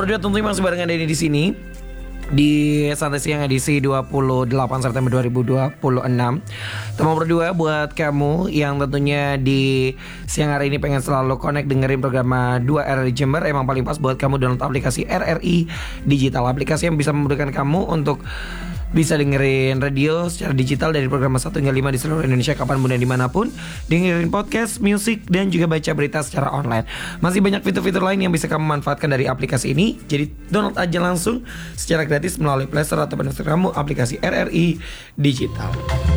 berdua tentunya masih barengan Denny di sini di Santai Siang edisi 28 September 2026. Teman berdua buat kamu yang tentunya di siang hari ini pengen selalu connect dengerin program 2 RRI Jember, emang paling pas buat kamu download aplikasi RRI Digital. Aplikasi yang bisa memudahkan kamu untuk bisa dengerin radio secara digital dari program 1 hingga 5 di seluruh Indonesia kapanpun dan dimanapun. Dengerin podcast, musik, dan juga baca berita secara online. Masih banyak fitur-fitur lain yang bisa kamu manfaatkan dari aplikasi ini. Jadi download aja langsung secara gratis melalui Play Store atau App Store kamu aplikasi RRI Digital.